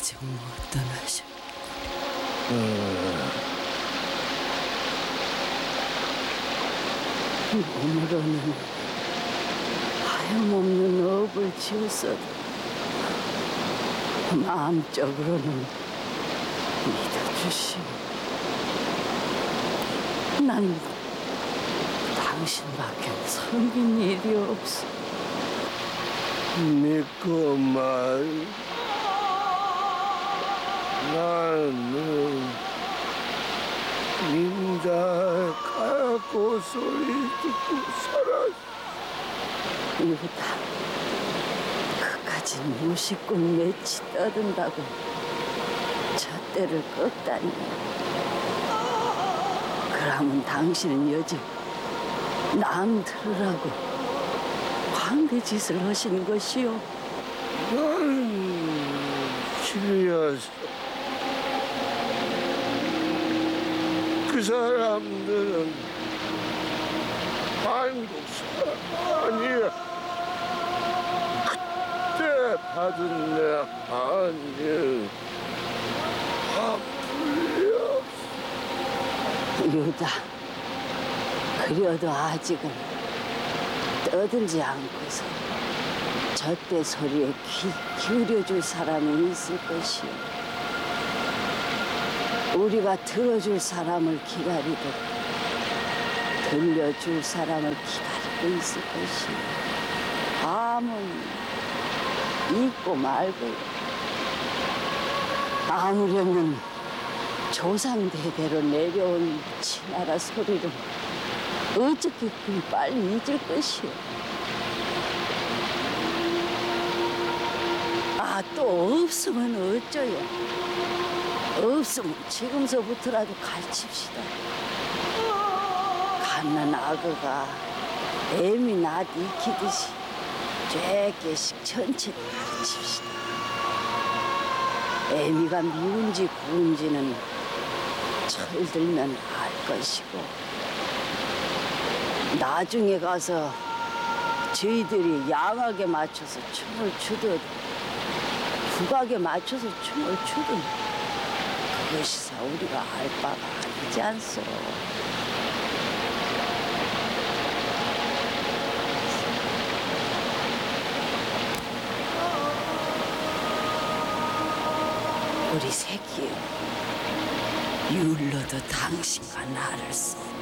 아직 못 떠나셔. 몸으로는 하염없는 업을 지었어도 마음적으로는 믿어주시오. 난 당신밖에 섬긴 일이 없어. 믿고만 나는 민자 가고 소리 듣고 살았어. 유다, 그까지 무시꾼 매치 떠든다고 잣대를 꺾다니. 그러면 당신은 여지 남 들으라고 광대 짓을 하신 것이요. 나는 질려서 그 사람들은 한국 사람 아니야. 그때 받은 내 한일 다 풀려. 유다, 그려도 아직은 떠들지 않고서 젖대 소리에 귀 기울여줄 사람이 있을 것이요. 우리가 들어줄 사람을 기다리듯 들려줄 사람을 기다리고 있을 것이요. 암은 있고 말고. 아무려면 조상 대대로 내려온 치나라 소리를 어떻게 그리 빨리 잊을 것이오. 또 없으면 어쩌요. 없으면 지금서부터라도 가르칩시다. 갓난 악어가 애미 낫 익히듯이 쬐개씩 천천히 가르칩시다. 애미가 미운지 고운지는 철들면 알 것이고, 나중에 가서 저희들이 양악에 맞춰서 춤을 추듯 국악에 맞춰서 춤을 추든 그것이사 우리가 알 바가 아니지 않소. 우리 새끼요, 율로도 당신과 나를 써.